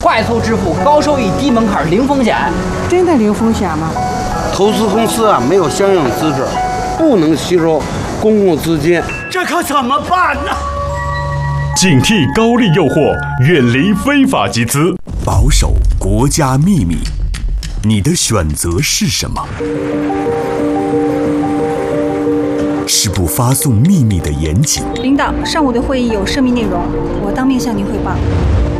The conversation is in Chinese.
快速支付、高收益、低门槛、零风险。 真的零风险吗？ 投资公司啊没有相应资质，不能吸收公共资金， 这可怎么办呢？ 警惕高利诱惑，远离非法集资， 保守国家秘密，你的选择是什么？是不发送秘密的严谨。 领导，上午的会议有声明内容，我当面向您汇报。